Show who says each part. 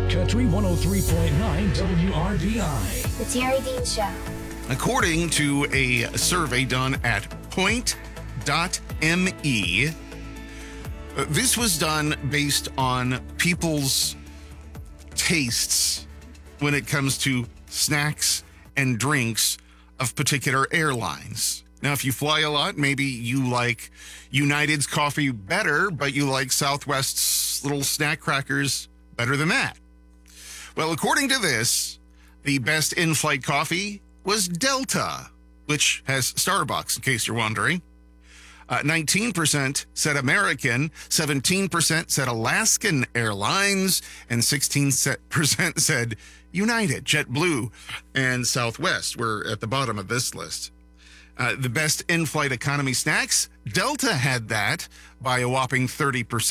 Speaker 1: Country 103.9 WRBI.
Speaker 2: The Terry Dean Show.
Speaker 3: According to a survey done at Point.me, this was done based on people's tastes when it comes to snacks and drinks of particular airlines. Now, if you fly a lot, maybe you like United's coffee better, but you like Southwest's little snack crackers better than that. Well, according to this, the best in-flight coffee was Delta, which has Starbucks, in case you're wondering. 19% said American, 17% said Alaskan Airlines, and 16% said United. JetBlue and Southwest were at the bottom of this list. The best in-flight economy snacks, Delta had that by a whopping 30%.